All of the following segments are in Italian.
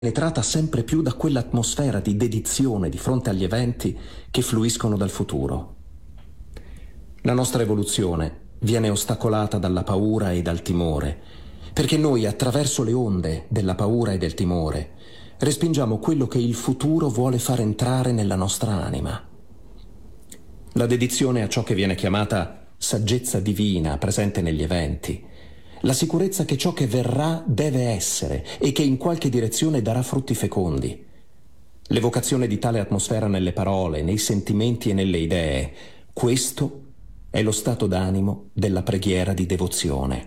penetrata sempre più da quell'atmosfera di dedizione di fronte agli eventi che fluiscono dal futuro. La nostra evoluzione viene ostacolata dalla paura e dal timore, perché noi, attraverso le onde della paura e del timore, respingiamo quello che il futuro vuole far entrare nella nostra anima. La dedizione a ciò che viene chiamata saggezza divina presente negli eventi, la sicurezza che ciò che verrà deve essere e che in qualche direzione darà frutti fecondi, l'evocazione di tale atmosfera nelle parole, nei sentimenti e nelle idee, questo è lo stato d'animo della preghiera di devozione.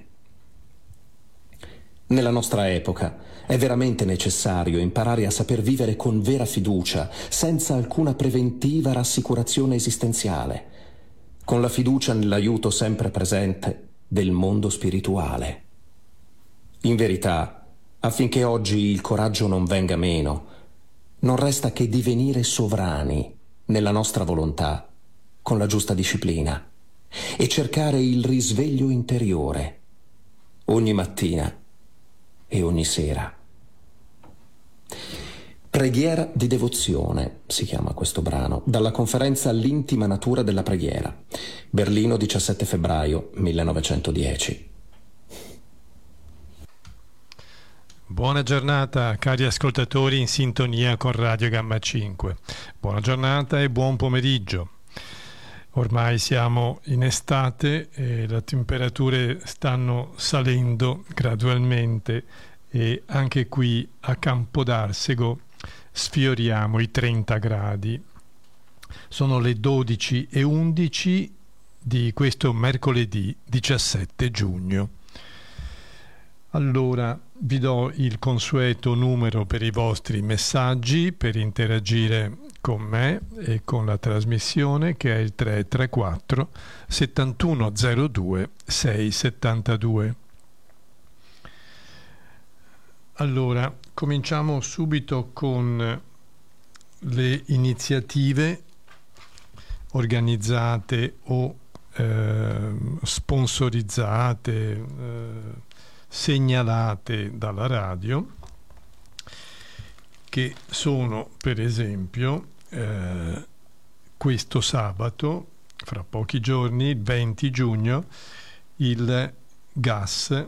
Nella nostra epoca è veramente necessario imparare a saper vivere con vera fiducia, senza alcuna preventiva rassicurazione esistenziale, con la fiducia nell'aiuto sempre presente del mondo spirituale. In verità, affinché oggi il coraggio non venga meno, non resta che divenire sovrani nella nostra volontà, con la giusta disciplina, e cercare il risveglio interiore, ogni mattina e ogni sera. Preghiera di devozione si chiama questo brano, dalla conferenza L'intima natura della preghiera, Berlino 17 febbraio 1910. Buona giornata cari ascoltatori in sintonia con Radio Gamma 5. Buona giornata e buon pomeriggio. Ormai siamo in estate e le temperature stanno salendo gradualmente e anche qui a Campodarsego sfioriamo i 30 gradi. Sono le 12:11 di questo mercoledì 17 giugno. Allora vi do il consueto numero per i vostri messaggi, per interagire con me e con la trasmissione, che è il 334 7102 672. Allora, cominciamo subito con le iniziative organizzate o sponsorizzate, segnalate dalla radio, che sono per esempio questo sabato, fra pochi giorni, il 20 giugno, il gas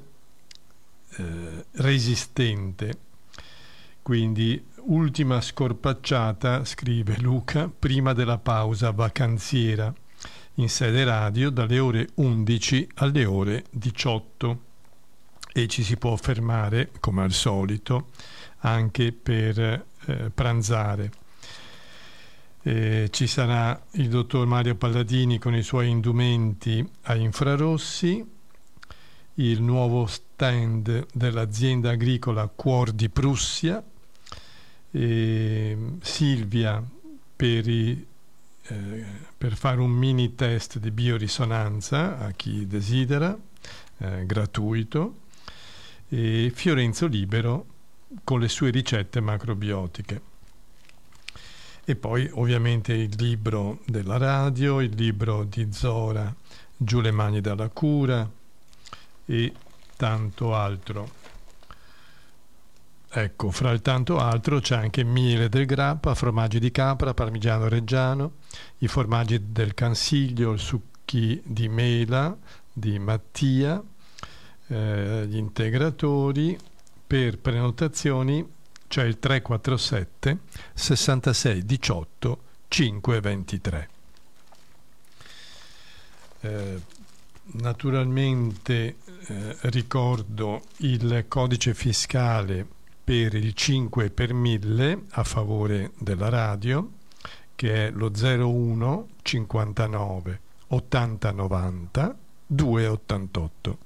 resistente. Quindi ultima scorpacciata, scrive Luca, prima della pausa vacanziera in sede radio dalle ore 11 alle ore 18 e ci si può fermare come al solito anche per pranzare. Ci sarà il dottor Mario Palladini con i suoi indumenti a infrarossi, il nuovo stand dell'azienda agricola Cuor di Prussia, Silvia per fare un mini test di biorisonanza a chi desidera, gratuito, e Fiorenzo Libero con le sue ricette macrobiotiche. E poi ovviamente il libro della radio, il libro di Zora, Giù le mani dalla cura, e tanto altro. Ecco, fra il tanto altro c'è anche miele del grappa, formaggi di capra, parmigiano reggiano, i formaggi del Cansiglio, il succhi di mela di Mattia, gli integratori. Per prenotazioni c'è il 347 66 18 523. Naturalmente ricordo il codice fiscale per il 5 per 1000 a favore della radio, che è lo 01 59 80 90 288.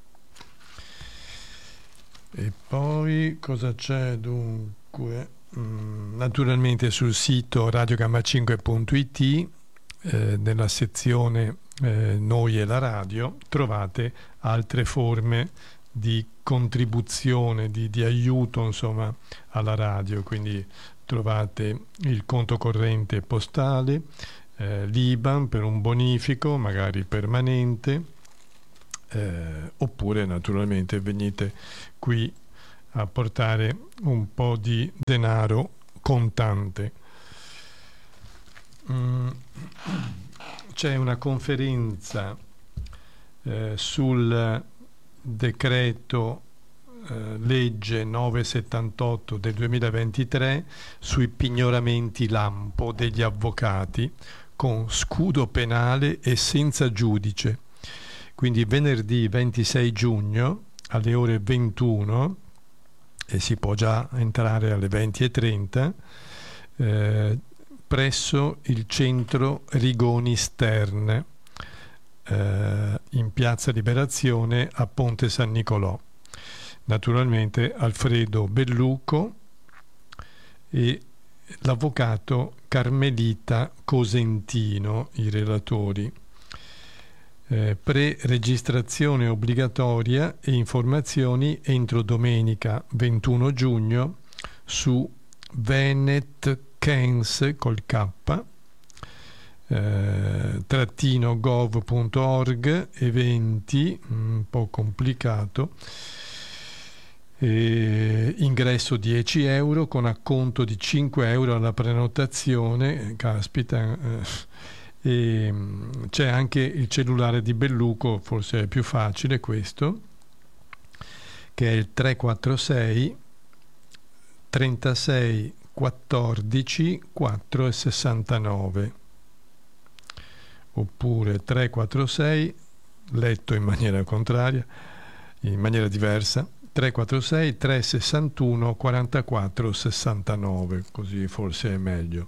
E poi cosa c'è dunque? Naturalmente sul sito radiogamma5.it, nella sezione Noi e la radio, trovate altre forme di contribuzione, di aiuto insomma alla radio, quindi trovate il conto corrente postale, l'IBAN per un bonifico magari permanente, oppure naturalmente venite qui a portare un po' di denaro contante. C'è una conferenza sul decreto legge 978 del 2023 sui pignoramenti lampo degli avvocati con scudo penale e senza giudice. Quindi venerdì 26 giugno alle ore 21, e si può già entrare alle 20:30, presso il centro Rigoni Stern, in Piazza Liberazione a Ponte San Nicolò. Naturalmente Alfredo Belluco e l'avvocato Carmelita Cosentino, i relatori. Pre-registrazione obbligatoria e informazioni entro domenica 21 giugno su venetcans col K -gov.org, eventi, un po' complicato, ingresso 10 euro con acconto di 5 euro alla prenotazione, caspita, e c'è anche il cellulare di Belluco, forse è più facile questo, che è il 346 36 14 469, oppure 346, letto in maniera contraria, in maniera diversa, 346 361 44 69, così forse è meglio.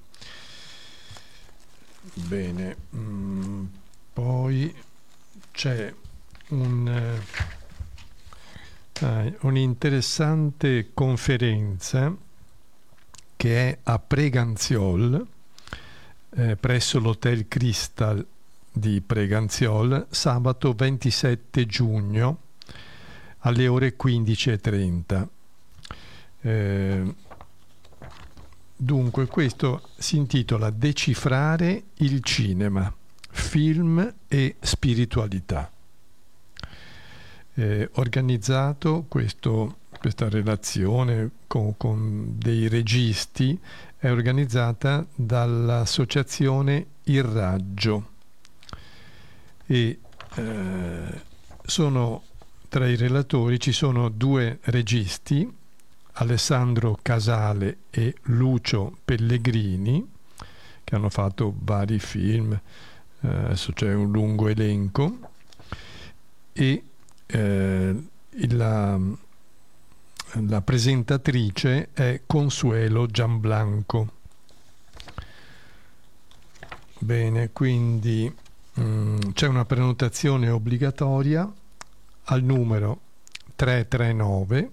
Bene, poi c'è un'interessante conferenza che è a Preganziol, presso l'Hotel Crystal di Preganziol, sabato 27 giugno alle ore 15:30. Dunque, questo si intitola Decifrare il cinema, film e spiritualità. Organizzato questa relazione con dei registi, è organizzata dall'associazione Il Raggio, e sono tra i relatori ci sono 2 registi, Alessandro Casale e Lucio Pellegrini, che hanno fatto vari film, adesso c'è un lungo elenco, e la presentatrice è Consuelo Gianblanco. Bene, quindi c'è una prenotazione obbligatoria al numero 339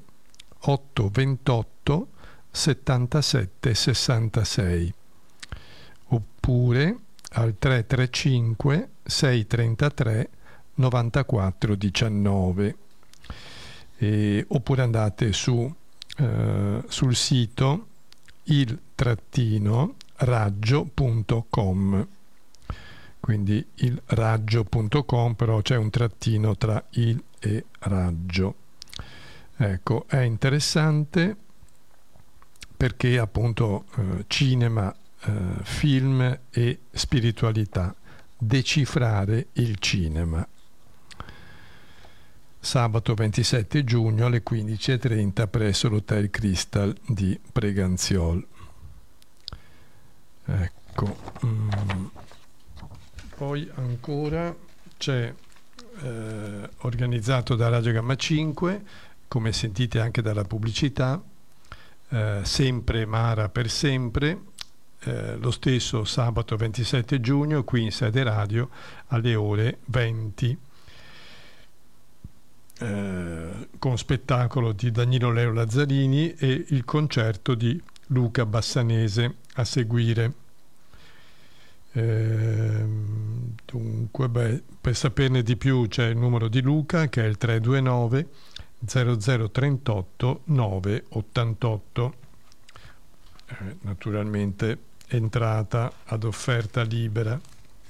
828 77 66, oppure al 335 633 94 19, oppure andate sul sito il-raggio.com, quindi ilraggio.com, però c'è un trattino tra il e raggio. Ecco, è interessante perché appunto cinema, film e spiritualità, decifrare il cinema. Sabato 27 giugno alle 15:30 presso l'Hotel Crystal di Preganziol. Ecco, poi ancora c'è organizzato da Radio Gamma 5, come sentite anche dalla pubblicità, sempre Mara per sempre, lo stesso sabato 27 giugno qui in sede radio alle ore 20, con spettacolo di Danilo Leo Lazzarini e il concerto di Luca Bassanese a seguire. Dunque, per saperne di più c'è il numero di Luca, che è il 329 0038 988, naturalmente entrata ad offerta libera.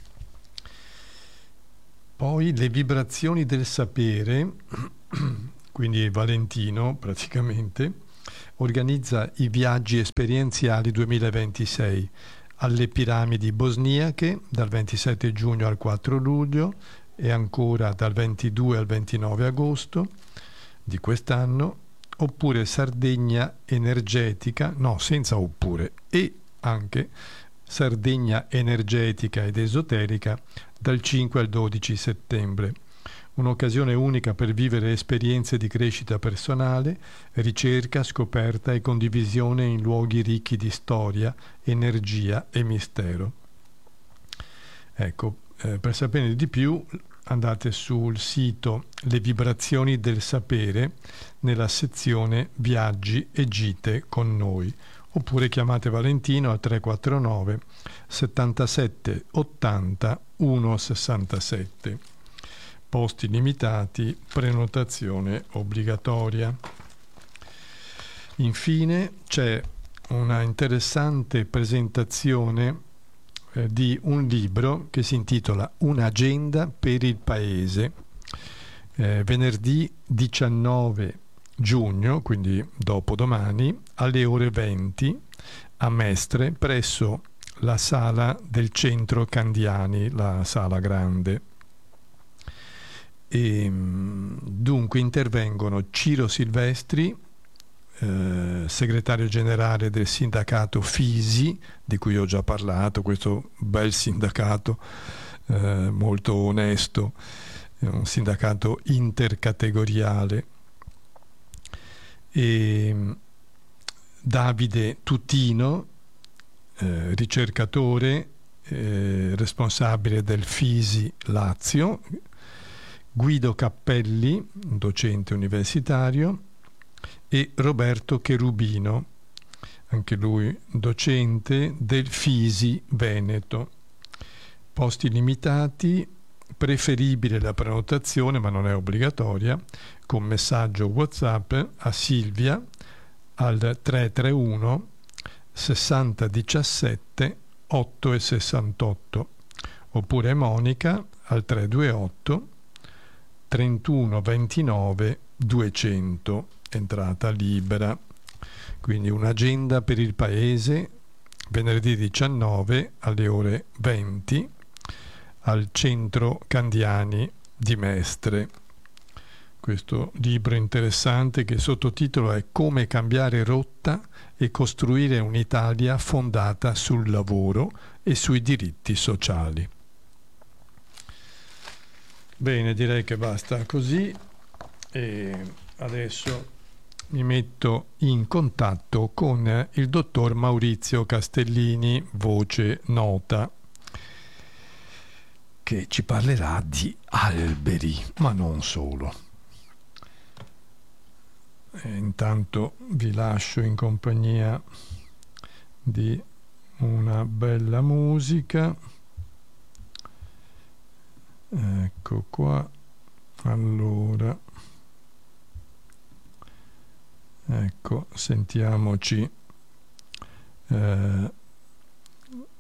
Poi le vibrazioni del sapere quindi Valentino praticamente, organizza i viaggi esperienziali 2026 alle piramidi bosniache dal 27 giugno al 4 luglio e ancora dal 22 al 29 agosto di quest'anno, oppure Sardegna energetica, no, senza oppure, e anche Sardegna energetica ed esoterica dal 5 al 12 settembre. Un'occasione unica per vivere esperienze di crescita personale, ricerca, scoperta e condivisione in luoghi ricchi di storia, energia e mistero. Ecco, per saperne di più andate sul sito Le Vibrazioni del Sapere nella sezione Viaggi e Gite con noi, oppure chiamate Valentino al 349 77 80 167. Posti limitati, prenotazione obbligatoria. Infine c'è una interessante presentazione di un libro che si intitola Un'agenda per il Paese, venerdì 19 giugno, quindi dopodomani, alle ore 20 a Mestre, presso la sala del Centro Candiani, la sala grande. E dunque intervengono Ciro Silvestri, segretario generale del sindacato Fisi, di cui ho già parlato, questo bel sindacato molto onesto, un sindacato intercategoriale, e Davide Tutino, ricercatore, responsabile del Fisi Lazio, Guido Cappelli, docente universitario, e Roberto Cherubino, anche lui docente del Fisi Veneto. Posti limitati, preferibile la prenotazione, ma non è obbligatoria, con messaggio WhatsApp a Silvia al 331 60 17 8 e 68, oppure Monica al 328 31 29 200, entrata libera. Quindi un'agenda per il paese, venerdì 19 alle ore 20 al Centro Candiani di Mestre. Questo libro interessante, che il sottotitolo è Come cambiare rotta e costruire un'Italia fondata sul lavoro e sui diritti sociali. Bene, direi che basta così e adesso mi metto in contatto con il dottor Maurizio Castellini, voce nota, che ci parlerà di alberi, ma non solo. Intanto vi lascio in compagnia di una bella musica. Ecco qua. Allora, ecco, sentiamoci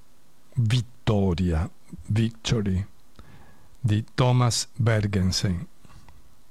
Vittoria, Victory di Thomas Bergensen.